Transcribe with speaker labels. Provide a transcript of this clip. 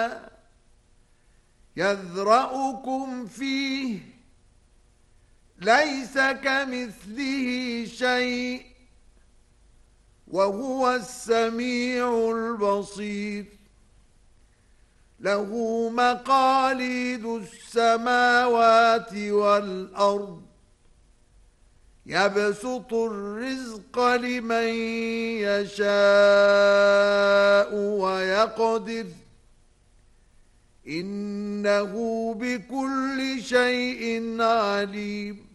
Speaker 1: يذرأكم فيه ليس كمثله شيء وهو السميع البصير له مقاليد السماوات والأرض يبسط الرزق لمن يشاء ويقدر إنه بكل شيء عليم